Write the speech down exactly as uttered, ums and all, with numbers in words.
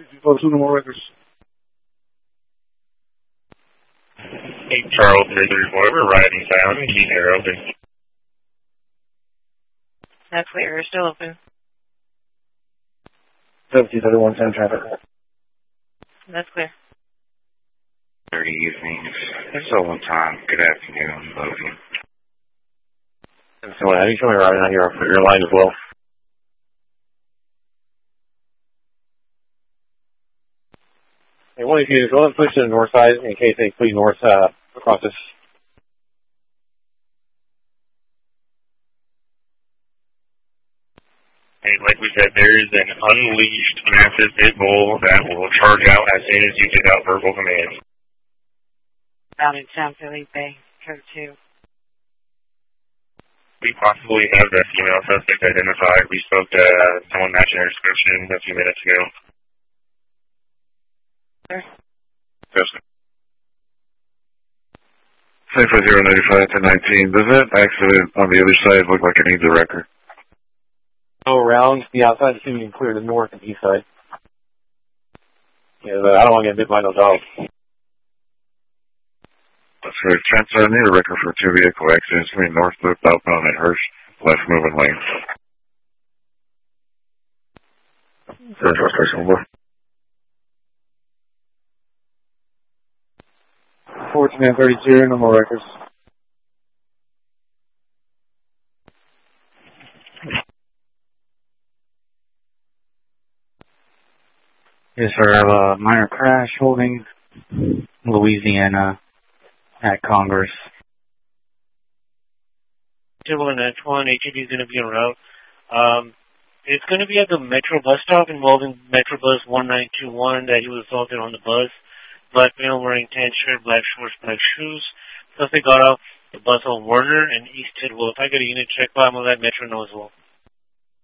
Depot two, no more records. Hey, Charles, three three four, we're riding sound, keep air open. That's clear, we're still open. seventeen thirty-one, ten traffic. That's clear. thirty evening. It's all on time. Good afternoon, Logan. So, how do you show me riding out here for your line as well? Hey, one of you, go and push to the north side in case they flee north uh, across this. Hey, like we said, there is an unleashed massive pit bull that will charge out as soon as you give out verbal commands. Down in San Felipe, code two. We possibly have the female suspect identified. We spoke to someone matching her description a few minutes ago. Sure. Yes. Say for zero ninety-five to nineteen. Does that accident on the other side look like it needs a record? Go around the outside, see if we can clear the north and east side. Yeah, I don't want to get bit by no dogs. That's right. Transfer, I need a record for two vehicle accidents between North Loop outbound and Hirsch, left moving lane. Central Station, over. fourteen thirty-two, no more records. Yes, sir. I have a minor crash holding Louisiana at Congress. Table and H one, H E B is going to be en route. Um, it's going to be at the Metro bus stop involving Metro bus one nine two one that he was assaulted on the bus. Black male wearing tan shirt, black shorts, black shoes. Plus they got off the bus on Werner and East Tidwell. If I get a unit check by, I'm going to let Metro know as well.